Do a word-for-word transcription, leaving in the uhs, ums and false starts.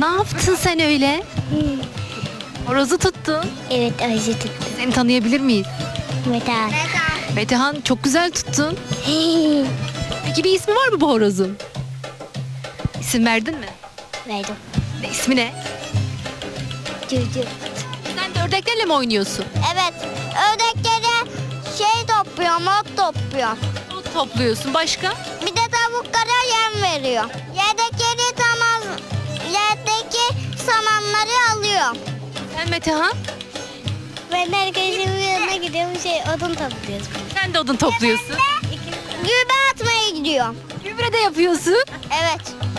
ne yaptın sen öyle? Horozu tuttun. Evet, Ayşe tuttu. Seni tanıyabilir miyiz? Meta. Metehan çok güzel tuttun. Peki bir ismi var mı bu horozun? İsim verdin mi? Verdim. Ne ismi ne? Cücü. Sen de ördeklerle mi oynuyorsun? Evet, ördeklere şey topluyorum, ot topluyorum. Ot topluyorsun. Başka? Bir de tavuklara yem veriyor. Yerdeki tamam, yerdeki samanları alıyor. Sen Metehan? Ben arkadaşımın yanına gidiyorum, şey odun topluyoruz. Sen de odun topluyorsun. Gübre atmaya gidiyorum. Gübre de yapıyorsun. Evet.